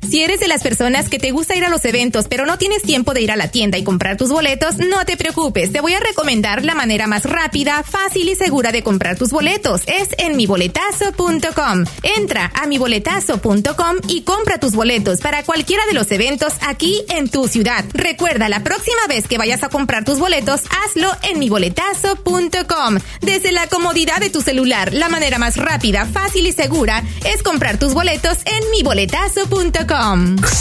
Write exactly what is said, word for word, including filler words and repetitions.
Si eres de las personas que te gusta ir a los eventos, pero no tienes tiempo de ir a la tienda y comprar tus boletos, no te preocupes. Te voy a recomendar la manera más rápida, fácil y segura de comprar tus boletos. Es en mi boletazo punto com. Entra a mi boletazo punto com y compra tus boletos para cualquiera de los eventos aquí en tu ciudad. Recuerda, la próxima vez que vayas a comprar tus boletos, hazlo en mi boletazo punto com. Desde la comodidad de tu celular, la manera más rápida, fácil y segura es comprar tus boletos en mi boletazo punto com.